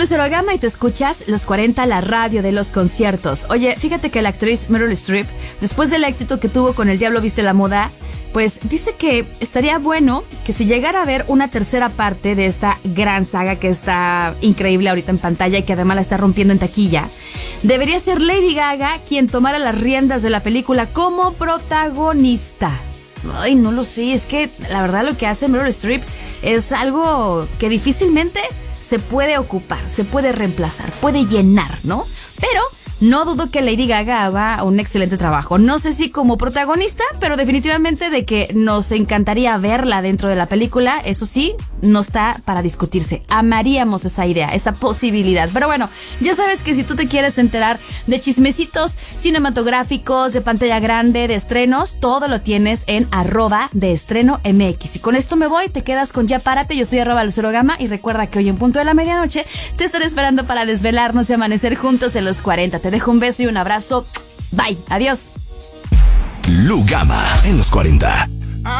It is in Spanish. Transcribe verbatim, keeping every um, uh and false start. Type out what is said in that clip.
Lucero Gama y tú escuchas Los cuarenta, la radio de los conciertos. Oye, fíjate que la actriz Meryl Streep, después del éxito que tuvo con El Diablo Viste la Moda, pues dice que estaría bueno que si llegara a ver una tercera parte de esta gran saga que está increíble ahorita en pantalla y que además la está rompiendo en taquilla, debería ser Lady Gaga quien tomara las riendas de la película como protagonista. Ay, no lo sé, es que la verdad lo que hace Meryl Streep es algo que difícilmente se puede ocupar, se puede reemplazar, puede llenar, ¿no? Pero no dudo que Lady Gaga haga un excelente trabajo. No sé si como protagonista, pero definitivamente de que nos encantaría verla dentro de la película. Eso sí, no está para discutirse. Amaríamos esa idea, esa posibilidad. Pero bueno, ya sabes que si tú te quieres enterar de chismecitos cinematográficos, de pantalla grande, de estrenos, todo lo tienes en arroba de estreno M X. Y con esto me voy, te quedas con Ya Párate. Yo soy arroba Lucero Gama y recuerda que hoy en punto de la medianoche te estaré esperando para desvelarnos y amanecer juntos en los cuarenta. Te dejo un beso y un abrazo. Bye. Adiós. Lu Gama en los cuarenta.